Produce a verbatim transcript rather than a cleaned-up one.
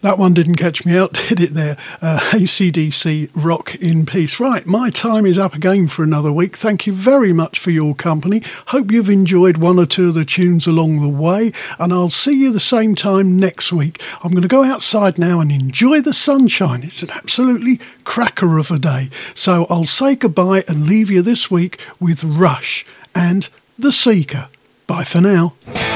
That one didn't catch me out, did it there? Uh, A C D C, Rock in Peace. Right, my time is up again for another week. Thank you very much for your company. Hope you've enjoyed one or two of the tunes along the way, and I'll see you the same time next week. I'm going to go outside now and enjoy the sunshine. It's an absolutely cracker of a day. So I'll say goodbye and leave you this week with Rush and The Seeker. Bye for now.